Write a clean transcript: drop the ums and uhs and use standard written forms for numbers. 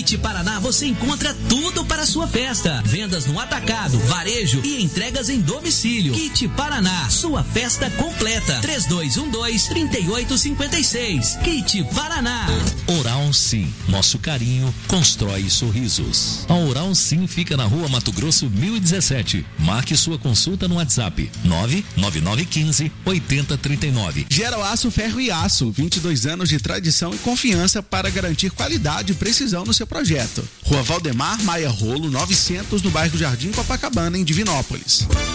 Kit Paraná você encontra tudo para a sua festa. Vendas no atacado, varejo e entregas em domicílio. Kit Paraná, sua festa completa. 3212-3856. Kit Paraná. Oral Sim, nosso carinho constrói sorrisos. A Oral Sim fica na Rua Mato Grosso 1017. Marque sua consulta no WhatsApp 99915-8039. Geroaço Ferro e Aço, 22 anos de tradição e confiança para garantir qualidade e precisão no seu projeto. Rua Valdemar Maia Rolo 900, no bairro Jardim Copacabana, em Divinópolis.